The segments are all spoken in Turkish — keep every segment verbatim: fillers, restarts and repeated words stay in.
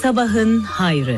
Sabahın hayrı.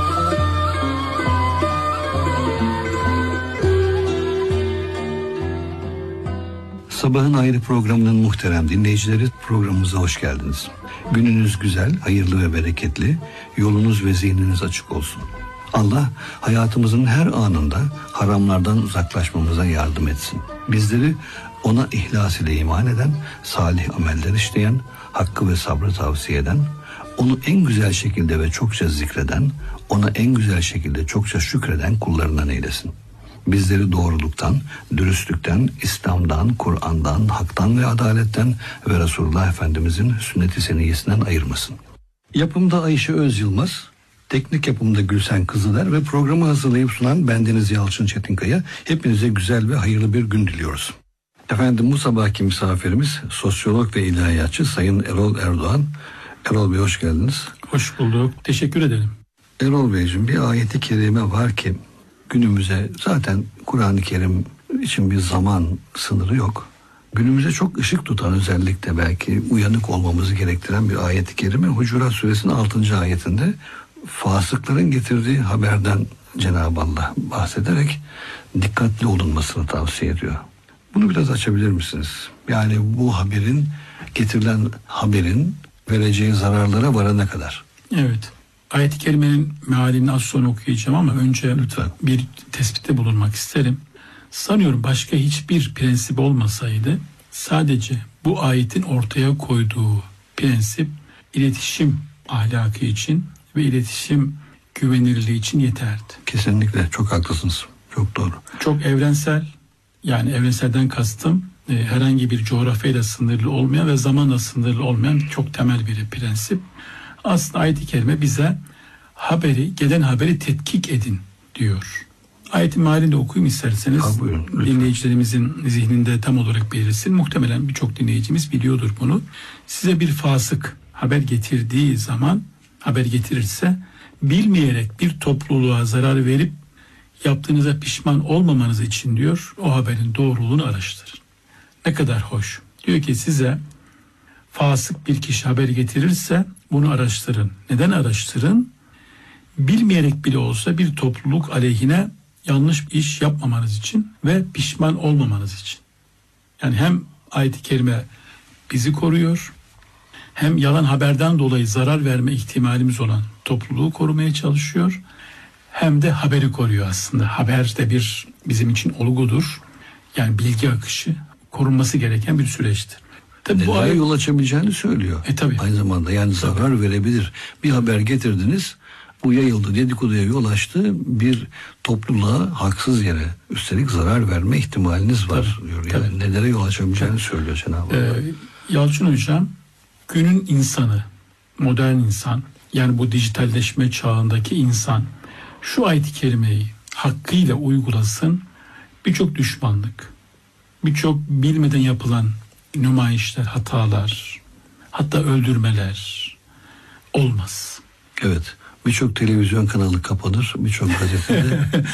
Sabahın Hayrı programının muhterem dinleyicileri, programımıza hoş geldiniz. Gününüz güzel, hayırlı ve bereketli, yolunuz ve zihniniz açık olsun. Allah hayatımızın her anında haramlardan uzaklaşmamıza yardım etsin. Bizleri ona ihlas ile iman eden, salih ameller işleyen, hakkı ve sabrı tavsiye eden, onu en güzel şekilde ve çokça zikreden, ona en güzel şekilde çokça şükreden kullarından eylesin. Bizleri doğruluktan, dürüstlükten, İslam'dan, Kur'an'dan, haktan ve adaletten ve Resulullah Efendimizin sünnet-i seniyyesinden ayırmasın. Yapımda Ayşe Öz Yılmaz, teknik yapımda Gülsen Kızıler ve programı hazırlayıp sunan bendeniz Yalçın Çetinkaya. Hepinize güzel ve hayırlı bir gün diliyoruz. Efendim, bu sabahki misafirimiz sosyolog ve ilahiyatçı Sayın Erol Erdoğan. Erol Bey, hoş geldiniz. Hoş bulduk. Teşekkür ederim. Erol Beyciğim, bir ayeti kerime var ki günümüze, zaten Kur'an-ı Kerim için bir zaman sınırı yok. Günümüze çok ışık tutan, özellikle belki uyanık olmamızı gerektiren bir ayet-i kerime Hucurat Suresinin altıncı ayetinde fasıkların getirdiği haberden Cenab-ı Allah bahsederek dikkatli olunmasını tavsiye ediyor. Bunu biraz açabilir misiniz? Yani bu haberin, getirilen haberin vereceği zararlara varana kadar. Evet. Ayet-i kerimenin mealini az sonra okuyacağım ama önce lütfen bir tespitte bulunmak isterim. Sanıyorum başka hiçbir prensip olmasaydı sadece bu ayetin ortaya koyduğu prensip iletişim ahlakı için ve iletişim güvenilirliği için yeterdi. Kesinlikle çok haklısınız. Çok doğru. Çok evrensel, yani evrenselden kastım e, herhangi bir coğrafyayla sınırlı olmayan ve zamanla sınırlı olmayan çok temel bir prensip. Aslında ayet-i kerime bize haberi, gelen haberi tetkik edin diyor. Ayetin mealini de okuyayım isterseniz. Ha, buyurun, dinleyicilerimizin zihninde tam olarak belirsin. Muhtemelen birçok dinleyicimiz biliyordur bunu. Size bir fasık haber getirdiği zaman, haber getirirse bilmeyerek bir topluluğa zarar verip yaptığınıza pişman olmamanız için diyor, o haberin doğruluğunu araştırın. Ne kadar hoş. Diyor ki size fasık bir kişi haber getirirse bunu araştırın. Neden araştırın? Bilmeyerek bile olsa bir topluluk aleyhine yanlış bir iş yapmamanız için ve pişman olmamanız için. Yani hem ayet-i kerime bizi koruyor, hem yalan haberden dolayı zarar verme ihtimalimiz olan topluluğu korumaya çalışıyor, hem de haberi koruyor aslında. Haber de bir bizim için olgudur. Yani bilgi akışı korunması gereken bir süreçtir. Tabii bu ay yol açabileceğini söylüyor. E tabii. Aynı zamanda yani zarar tabii. verebilir. Bir haber getirdiniz, bu yayıldı, dedikoduya yol açtı, bir topluluğa haksız yere üstelik zarar verme ihtimaliniz var tabii, diyor. Yani tabii. nelere yol açabileceğini tabii. söylüyor Cenab-ı Allah. Ee, Yalçın Hocam, günün insanı, modern insan, yani bu dijitalleşme çağındaki insan şu ayet-i kerimeyi hakkıyla uygulasın, birçok düşmanlık, birçok bilmeden yapılan nümayişler, hatalar, hatta öldürmeler olmaz. Evet, birçok televizyon kanalı kapanır, birçok gazetede